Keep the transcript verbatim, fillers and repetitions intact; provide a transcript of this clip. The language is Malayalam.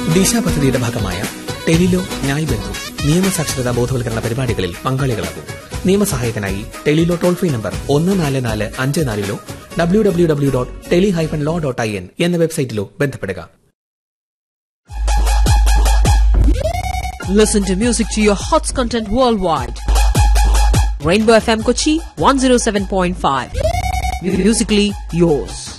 ദിശ പദ്ധതിയുടെ ഭാഗമായ ടെലിലോ ന്യായ് ബന്ധു നിയമസാക്ഷരതാ ബോധവൽക്കരണ പരിപാടികളിൽ പങ്കാളികളാകും. നിയമസഹായത്തിനായി ടെലിലോ ടോൾ ഫ്രീ നമ്പർ ഒന്ന് നാല് നാല് അഞ്ച് നാലിലോ W W W dot tele hyphen law dot I N എന്ന വെബ്സൈറ്റിലോ ബന്ധപ്പെടുക. Listen to music to your hots content worldwide. Rainbow F M Kochi one oh seven point five. Musically yours.